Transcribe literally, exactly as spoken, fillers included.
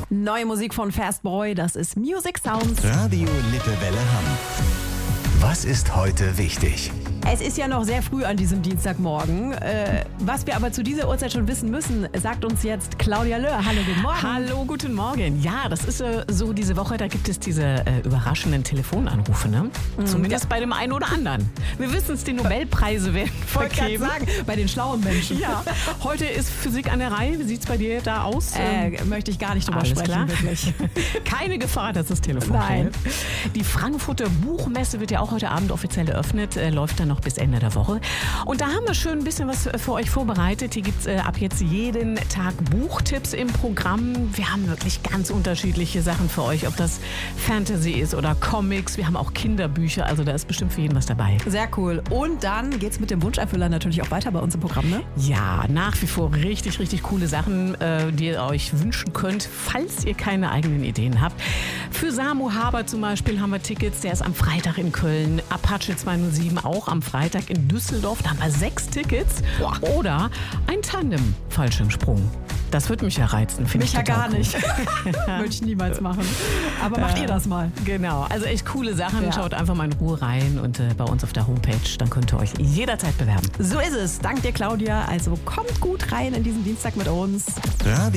Neue Musik von Fastboy, das ist Music Sounds. Radio Lippewelle Hamm. Was ist heute wichtig? Es ist ja noch sehr früh an diesem Dienstagmorgen. Äh, was wir aber zu dieser Uhrzeit schon wissen müssen, sagt uns jetzt Claudia Löhr. Hallo, guten Morgen. Hallo, guten Morgen. Ja, das ist äh, so diese Woche, da gibt es diese äh, überraschenden Telefonanrufe, ne? Mhm. Zumindest ja. bei dem einen oder anderen. Wir wissen es, die Nobelpreise werden vergeben. Ich wollte gerade sagen, bei den schlauen Menschen. Ja, heute ist Physik an der Reihe. Wie sieht es bei dir da aus? Äh, möchte ich gar nicht drüber Alles sprechen, klar. wirklich. Keine Gefahr, dass das Telefon Nein. klingelt. Die Frankfurter Buchmesse wird ja auch heute Abend offiziell eröffnet, äh, läuft dann noch bis Ende der Woche. Und da haben wir schön ein bisschen was für euch vorbereitet. Hier gibt es äh, ab jetzt jeden Tag Buchtipps im Programm. Wir haben wirklich ganz unterschiedliche Sachen für euch, ob das Fantasy ist oder Comics. Wir haben auch Kinderbücher, also da ist bestimmt für jeden was dabei. Sehr cool. Und dann geht's mit dem Wunscherfüller natürlich auch weiter bei uns im Programm, ne? Ja, nach wie vor richtig, richtig coole Sachen, äh, die ihr euch wünschen könnt, falls ihr keine eigenen Ideen habt. Für Samu Haber zum Beispiel haben wir Tickets, der ist am Freitag in Köln. Apache zweihundertsieben auch am Freitag in Düsseldorf. Da haben wir sechs Tickets. Oder ein Tandem-Fallschirmsprung. Das würde mich ja reizen. Mich ich ja gar cool. nicht. Würde ich niemals machen. Aber macht äh, ihr das mal. Genau, also echt coole Sachen. Ja. Schaut einfach mal in Ruhe rein und äh, bei uns auf der Homepage. Dann könnt ihr euch jederzeit bewerben. So ist es. Dank dir, Claudia. Also kommt gut rein in diesen Dienstag mit uns. Radio